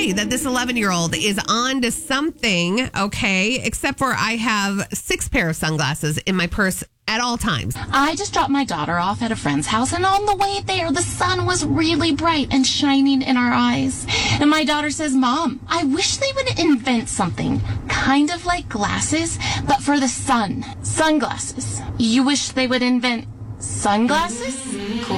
me that this 11-year-old is on to something, okay? Except for I have 6 pair of sunglasses in my purse at all times. I just dropped my daughter off at a friend's house, and on the way there, the sun was really bright and shining in our eyes. And my daughter says, Mom, I wish they would invent something kind of like glasses, but for the sun. Sunglasses. You wish they would invent sunglasses? Cool.